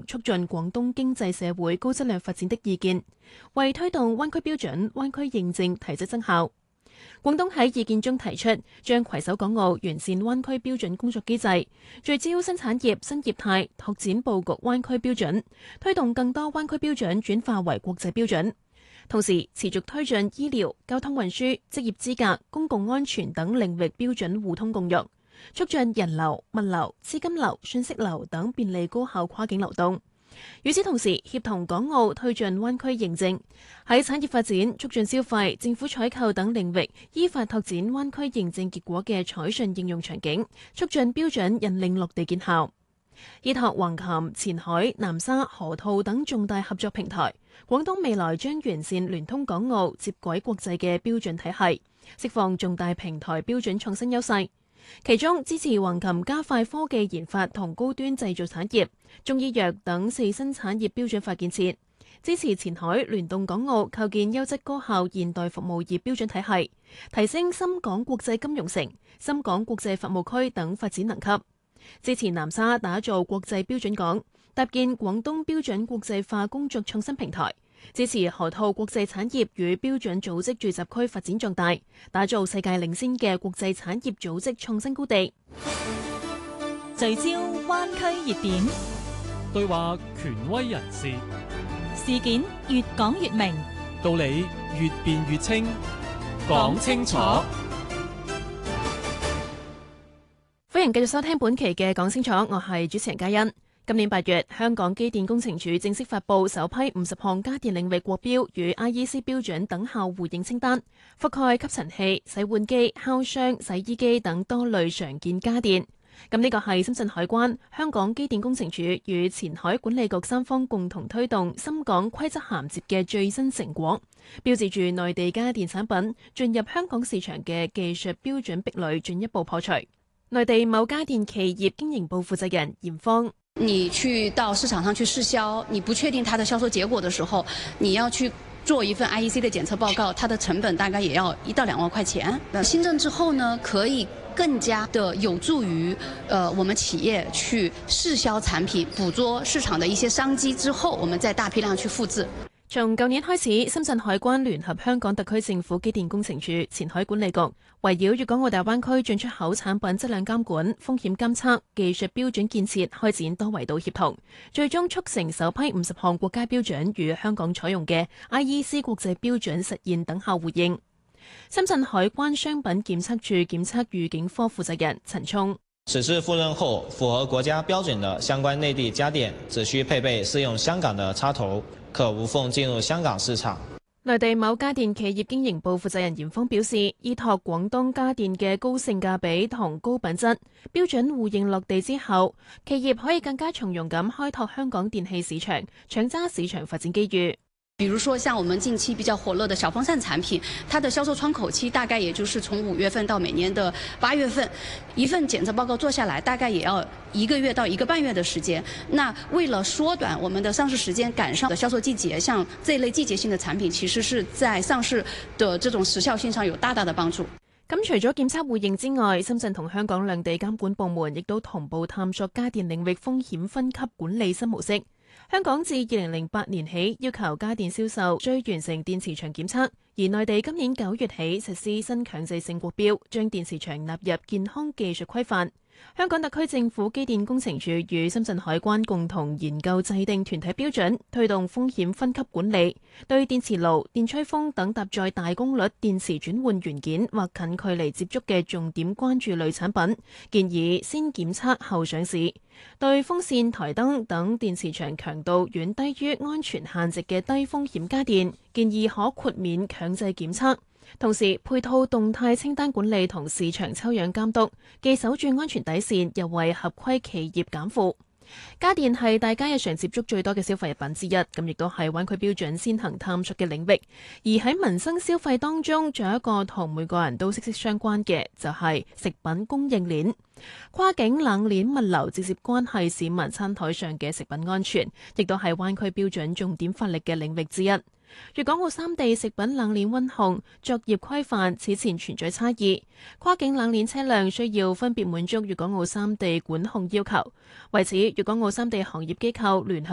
促進廣東經濟社會高質量發展的意見，為推動灣區標準、灣區認證提質增效。廣東喺意見中提出，將攜手港澳完善灣區標準工作機制，聚焦新產業、新業態，拓展佈局灣區標準，推動更多灣區標準轉化為國際標準。同時，持續推進醫療、交通運輸、職業資格、公共安全等領域標準互通共用，促進人流、物流、資金流、信息流等便利高效跨境流動。與此同時，協同港澳推進灣區認證，喺產業發展、促進消費、政府採購等領域，依法拓展灣區認證結果嘅採信應用場景，促進標準引領落地見效。依託橫琴、前海、南沙、河套等重大合作平台，廣東未來將完善聯通港澳、接軌國際嘅標準體系，釋放重大平台標準創新優勢。其中支持橫琴加快科技研發同高端製造產業、中醫藥等4新產業標準化建設；支持前海聯動港澳構建優質高效現代服務業標準體系，提升深港國際金融城、深港國際服務區等發展能級；支持南沙打造國際標準港，搭建廣東標準國際化工作創新平台；支持河套國際產業與標準組織聚集區發展壯大，打造世界領先嘅國際產業組織創新高地。 聚焦灣區熱點， 對話權威人士， 事件越講越明， 道理越辯越清，講清楚。 歡迎繼續收聽本期嘅講清楚，我係主持人嘉欣。今年8月，香港機電工程署正式發布首批50項家電領域國標與 IEC 標準等效互認清單，覆蓋吸塵器、洗碗機、烤箱、洗衣機等多類常見家電。咁呢個係深圳海關、香港機電工程署與前海管理局三方共同推動深港規則銜接嘅最新成果，標誌住內地家電產品進入香港市場嘅技術標準壁壘進一步破除。內地某家電企業經營部負責人嚴芳： 你去到市場上去試銷，你不確定它的銷售結果的時候，你要去做一份 IEC 的檢測報告，它的成本大概也要1到2萬塊錢。新政之後呢，可以更加的有助於我們企業去試銷產品，捕捉市場的一些商機之後，我們再大批量去複製。 從舊年開始，深圳海關聯合香港特區政府機電工程署、前海管理局，圍繞粵港澳大灣區進出口產品質量監管、風險監測、技術標準建設開展多維度協同，最終促成首批50項國家標準與香港採用嘅 IEC 國際標準實現等效互認。深圳海關商品檢測處檢測預警科負責人陳聰： 此次赴任後，符合國家標準的相關內地家電只需配備適用香港的插頭，可無縫進入香港市場。 內地某家電企業經營部負責人嚴峰表示，依託廣東家電嘅高性價比同高品質，標準互認落地之後，企業可以更加從容咁開拓香港電器市場，搶揸市場發展機遇。 比如說像我們近期比較火熱的小風扇產品，它的銷售窗口期大概也就是從5月份到每年的8月份，一份檢測報告做下來大概也要1個月到1個半月的時間。那為了縮短我們的上市時間，趕上的銷售季節，像這類季節性的產品，其實是在上市的這種時效性上有大大的幫助。 咁除咗檢測互認之外，深圳同香港兩地監管部門亦都同步探索家電領域風險分級管理新模式。香港自2008年起要求家電銷售需完成電磁場檢測，而內地今年9月起實施新強制性國標，將電磁場納入健康技術規範。香港特區政府機電工程署與深圳海關共同研究制定團體標準，推動風險分級管理，對電磁爐、電吹風等搭載大功率電磁轉換元件或近距離接觸嘅重點關注類產品，建議先檢測後上市。對風扇、台燈等電磁場強度遠低於安全限值嘅低風險家電，建議可豁免強制檢測。同時配套動態清單管理同市場抽樣監督，既守住安全底線，又為合規企業減負。家電係大家日常接觸最多嘅消費物品之一，咁亦都係灣區標準先行探索嘅領域。而喺民生消費當中，仲有一個同每個人都息息相關嘅，就係食品供應鏈。跨境冷鏈物流直接關係市民餐台上嘅食品安全，亦都係灣區標準重點發力嘅領域之一。粵港澳三地食品冷鏈溫控作業規範此前存在差異，跨境冷鏈車輛需要分別滿足粵港澳三地管控要求。為此，粵港澳三地行業機構聯合